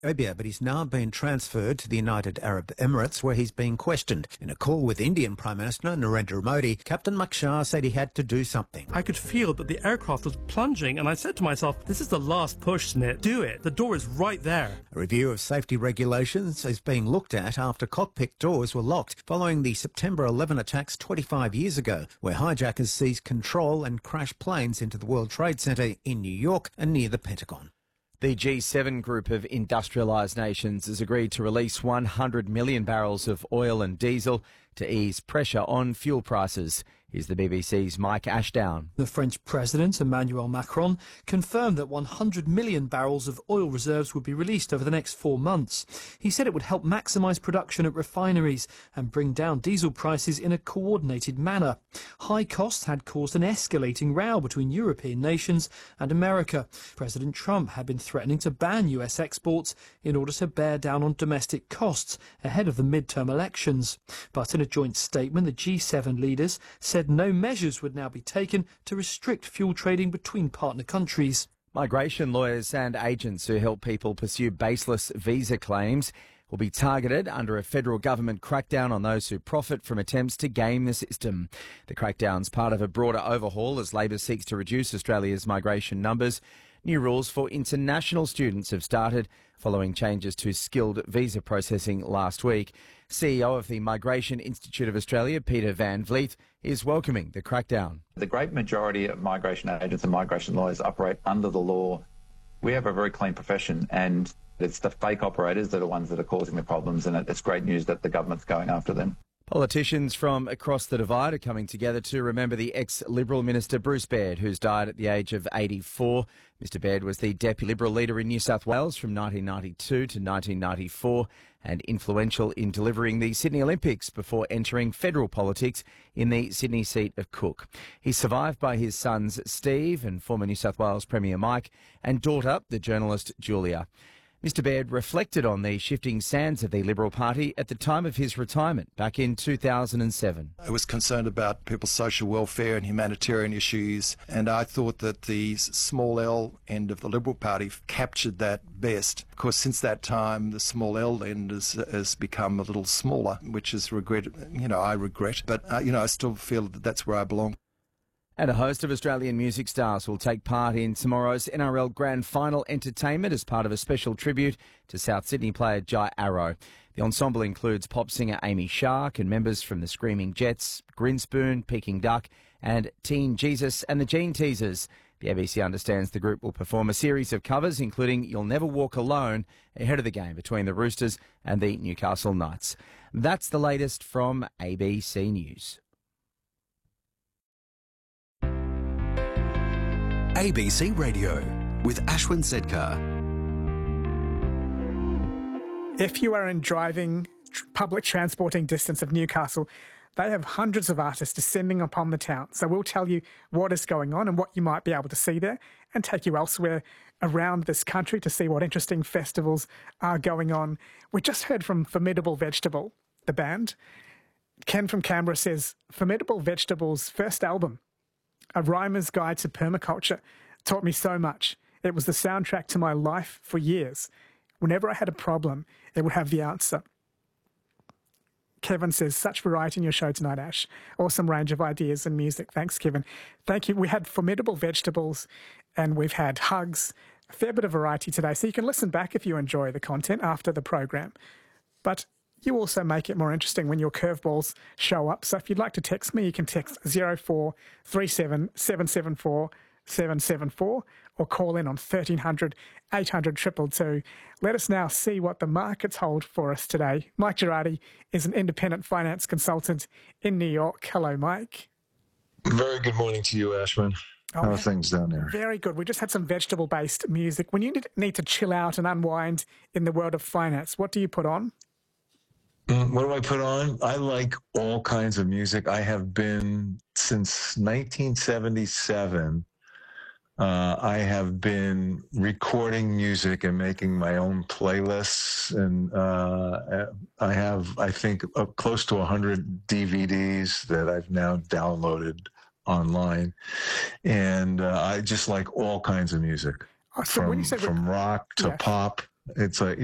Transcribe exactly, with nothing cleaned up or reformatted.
Arabia, but he's now been transferred to the United Arab Emirates, where he's being questioned. In a call with Indian Prime Minister Narendra Modi, Captain Makshar said he had to do something. I could feel that the aircraft was plunging, and I said to myself, this is the last push, Snit. Do it. The door is right there. A review of safety regulations is being looked at after cockpit doors were locked following the September eleventh attacks twenty-five years ago, where hijackers seized control and crashed planes into the World Trade Center in New York and near the Pentagon. The G seven group of industrialised nations has agreed to release one hundred million barrels of oil and diesel to ease pressure on fuel prices. Here's the B B C's Mike Ashdown. The French President, Emmanuel Macron, confirmed that one hundred million barrels of oil reserves would be released over the next four months. He said it would help maximise production at refineries and bring down diesel prices in a coordinated manner. High costs had caused an escalating row between European nations and America. President Trump had been threatening to ban U S exports in order to bear down on domestic costs ahead of the midterm elections. But in a joint statement, the G seven leaders said no measures would now be taken to restrict fuel trading between partner countries. Migration lawyers and agents who help people pursue baseless visa claims will be targeted under a federal government crackdown on those who profit from attempts to game the system. The crackdown's part of a broader overhaul as Labor seeks to reduce Australia's migration numbers. New rules for international students have started following changes to skilled visa processing last week. C E O of the Migration Institute of Australia, Peter Van Vliet, is welcoming the crackdown. The great majority of migration agents and migration lawyers operate under the law. We have a very clean profession, and it's the fake operators that are ones that are causing the problems, and it's great news that the government's going after them. Politicians from across the divide are coming together to remember the ex-Liberal Minister Bruce Baird, who's died at the age of eighty-four. Mister Baird was the Deputy Liberal leader in New South Wales from nineteen ninety-two to nineteen ninety-four and influential in delivering the Sydney Olympics before entering federal politics in the Sydney seat of Cook. He's survived by his sons Steve and former New South Wales Premier Mike and daughter, the journalist Julia. Mister Baird reflected on the shifting sands of the Liberal Party at the time of his retirement back in two thousand seven. I was concerned about people's social welfare and humanitarian issues, and I thought that the small L end of the Liberal Party captured that best. Of course, since that time, the small L end has, has become a little smaller, which is regret. You know, I regret, but uh, you know, I still feel that that's where I belong. And a host of Australian music stars will take part in tomorrow's N R L Grand Final entertainment as part of a special tribute to South Sydney player Jai Arrow. The ensemble includes pop singer Amy Shark and members from the Screaming Jets, Grinspoon, Peking Duck and Teen Jesus and the Gene Teasers. The A B C understands the group will perform a series of covers, including You'll Never Walk Alone, ahead of the game between the Roosters and the Newcastle Knights. That's the latest from A B C News. A B C Radio with Ashwin Sedkar. If you are in driving tr- public transporting distance of Newcastle, they have hundreds of artists descending upon the town. So we'll tell you what is going on and what you might be able to see there and take you elsewhere around this country to see what interesting festivals are going on. We just heard from Formidable Vegetable, the band. Ken from Canberra says, Formidable Vegetable's first album, A Rhymer's Guide to Permaculture, taught me so much. It was the soundtrack to my life for years. Whenever I had a problem, it would have the answer. Kevin says, such variety in your show tonight, Ash. Awesome range of ideas and music. Thanks, Kevin. Thank you. We had Formidable Vegetables and we've had Hugs. A fair bit of variety today. So you can listen back if you enjoy the content after the program. But you also make it more interesting when your curveballs show up. So if you'd like to text me, you can text zero four three seven seven seven four seven seven four or call in on thirteen hundred eight hundred two two two. Let us now see what the markets hold for us today. Mike Girardi is an independent finance consultant in New York. Hello, Mike. Very good morning to you, Ashwin. Oh, How are things down there? Very good. We just had some vegetable-based music. When you need to chill out and unwind in the world of finance, what do you put on? Mm, what do I put on? I like all kinds of music. I have been, since nineteen seventy-seven, uh, I have been recording music and making my own playlists. And uh, I have, I think, uh, close to one hundred D V Ds that I've now downloaded online. And uh, I just like all kinds of music, Oh, so from, when you say from rock to yeah. pop. It's like,